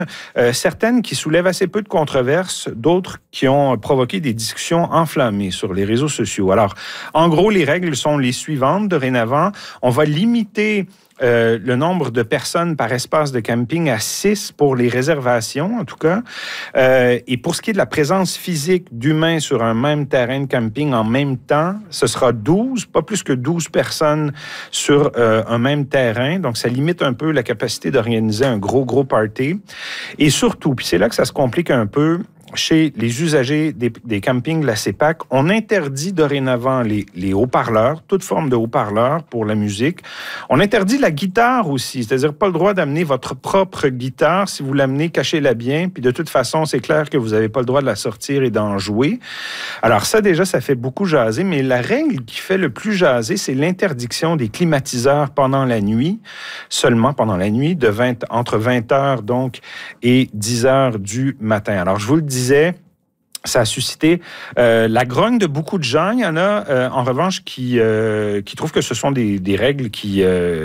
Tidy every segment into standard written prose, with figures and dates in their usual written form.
certaines qui soulèvent assez peu de controverses, d'autres qui ont provoqué des discussions enflammées sur les réseaux sociaux. Alors, en gros, les règles sont les suivantes. Dorénavant, on va limiter le nombre de personnes par espace de camping à 6 pour les réservations, en tout cas. Et pour ce qui est de la présence physique d'humains sur un même terrain de camping en même temps, ce sera 12, pas plus que 12 personnes sur un même terrain. Donc, ça limite un peu la capacité d'organiser un gros party. Et surtout, puis c'est là que ça se complique un peu, chez les usagers des campings de la CEPAC, on interdit dorénavant les haut-parleurs, toute forme de haut-parleurs pour la musique. On interdit la guitare aussi, c'est-à-dire pas le droit d'amener votre propre guitare. Si vous l'amenez, cachez-la bien. Puis de toute façon, c'est clair que vous n'avez pas le droit de la sortir et d'en jouer. Alors ça, déjà, ça fait beaucoup jaser. Mais la règle qui fait le plus jaser, c'est l'interdiction des climatiseurs pendant la nuit, seulement pendant la nuit, entre 20 heures donc et 10 heures du matin. Alors, je vous le disais, ça a suscité la grogne de beaucoup de gens. Il y en a, en revanche, qui trouvent que ce sont des règles qui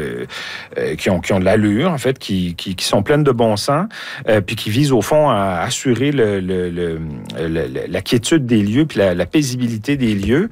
ont de l'allure, en fait, qui sont pleines de bon sens, puis qui visent, au fond, à assurer la quiétude des lieux puis la paisibilité des lieux.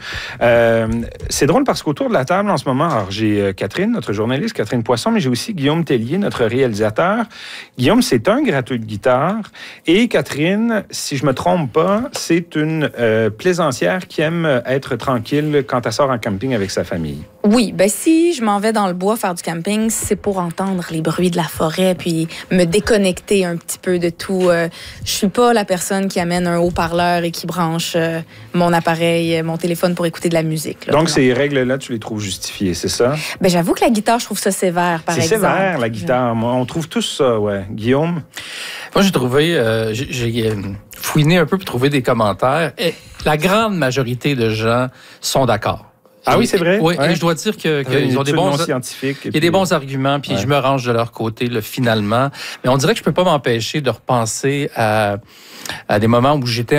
C'est drôle parce qu'autour de la table, en ce moment, alors j'ai Catherine, notre journaliste, Catherine Poisson, mais j'ai aussi Guillaume Tellier, notre réalisateur. Guillaume, c'est un gratteux de guitare. Et Catherine, si je me trompe pas, c'est une plaisancière qui aime être tranquille quand elle sort en camping avec sa famille. Oui, ben si je m'en vais dans le bois faire du camping, c'est pour entendre les bruits de la forêt puis me déconnecter un petit peu de tout. Je suis pas la personne qui amène un haut-parleur et qui branche mon appareil, mon téléphone pour écouter de la musique. Là, donc, ces règles-là, tu les trouves justifiées, c'est ça? Ben j'avoue que la guitare, je trouve ça sévère, par exemple. C'est sévère, la guitare. Moi, on trouve tous ça, ouais. Guillaume? Moi, j'ai trouvé... j'ai fouiné un peu pour trouver des commentaires. Et la grande majorité de gens sont d'accord. Ah oui, c'est vrai? Oui, ouais. et je dois dire qu'ils ont des bons scientifiques. Il y a des bons arguments, puis je me range de leur côté, là, finalement. Mais on dirait que je peux pas m'empêcher de repenser à des moments où j'étais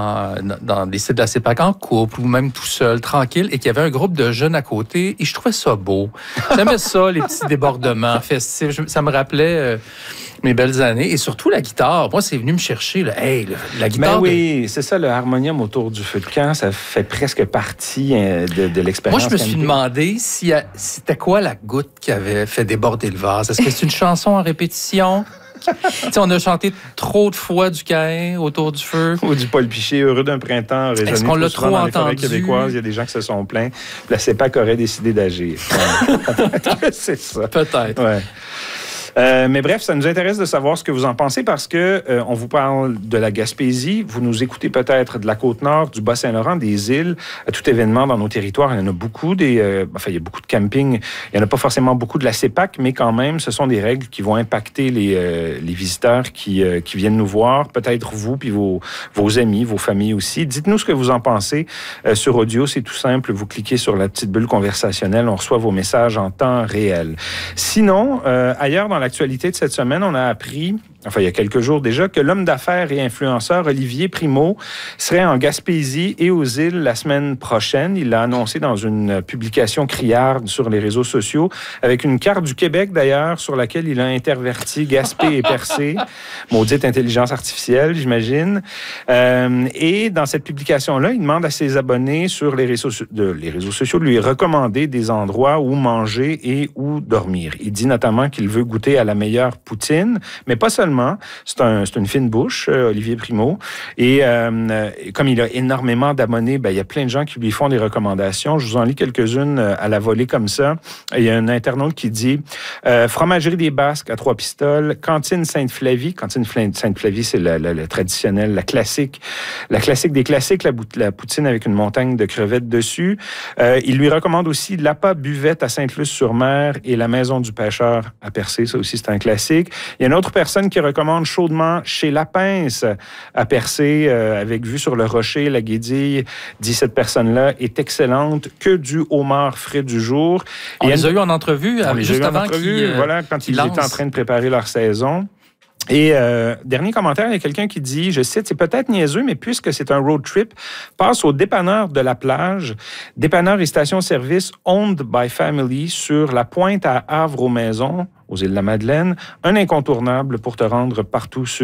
dans des sites de la CEPAC en couple ou même tout seul, tranquille, et qu'il y avait un groupe de jeunes à côté, et je trouvais ça beau. J'aimais ça, les petits débordements festifs. Ça me rappelait mes belles années. Et surtout, la guitare. Moi, c'est venu me chercher. Là. Hey, la guitare... Ben oui, c'est ça, le harmonium autour du feu de camp, ça fait presque partie de l'expérience. Moi, je me suis demandé si c'était quoi la goutte qui avait fait déborder le vase. Est-ce que c'est une chanson en répétition? T'sais, on a chanté trop de fois du Caïn autour du feu. Ou du Paul Piché, heureux d'un printemps, résonné. Est-ce qu'on l'a trop dans les forêts entendu? Québécoises, il y a des gens qui se sont plaints. La CEPAC aurait décidé d'agir. Peut-être que c'est ça. Peut-être. Ouais. Mais bref, ça nous intéresse de savoir ce que vous en pensez parce que on vous parle de la Gaspésie. Vous nous écoutez peut-être de la Côte-Nord, du Bas-Saint-Laurent, des îles. À tout événement dans nos territoires, il y en a beaucoup. Il y a beaucoup de camping. Il n'y en a pas forcément beaucoup de la CEPAC, mais quand même, ce sont des règles qui vont impacter les visiteurs qui viennent nous voir. Peut-être vous, puis vos amis, vos familles aussi. Dites-nous ce que vous en pensez. Sur audio, c'est tout simple. Vous cliquez sur la petite bulle conversationnelle. On reçoit vos messages en temps réel. Sinon, ailleurs dans l'actualité de cette semaine, on a appris, il y a quelques jours déjà, que l'homme d'affaires et influenceur Olivier Primo serait en Gaspésie et aux îles la semaine prochaine. Il l'a annoncé dans une publication criarde sur les réseaux sociaux, avec une carte du Québec d'ailleurs, sur laquelle il a interverti Gaspé et Percé, maudite intelligence artificielle, j'imagine. Et dans cette publication-là, il demande à ses abonnés sur les réseaux sociaux de lui recommander des endroits où manger et où dormir. Il dit notamment qu'il veut goûter à la meilleure poutine, mais pas seulement. C'est une fine bouche, Olivier Primo. Et comme il a énormément d'abonnés, il y a plein de gens qui lui font des recommandations. Je vous en lis quelques-unes à la volée comme ça. Il y a un internaute qui dit Fromagerie des Basques à Trois-Pistoles, Cantine Sainte-Flavie. Cantine Sainte-Flavie, c'est la traditionnelle, la classique des classiques, la poutine avec une montagne de crevettes dessus. Il lui recommande aussi l'Appât Buvette à Sainte-Luce-sur-Mer et la Maison du Pêcheur à Percé. Ça aussi, c'est un classique. Il y a une autre personne qui recommande chaudement Chez La Pince à Percé, avec vue sur le rocher, la Guédille. Dit cette personne-là est excellente, que du homard frais du jour. On les a eu en entrevue juste avant quand ils étaient en train de préparer leur saison. Et dernier commentaire, il y a quelqu'un qui dit, je cite, c'est peut-être niaiseux, mais puisque c'est un road trip, passe au dépanneur de la plage, dépanneur et station-service owned by family sur la pointe à Havre-aux-Maisons, aux îles de la Madeleine, un incontournable pour te rendre partout sur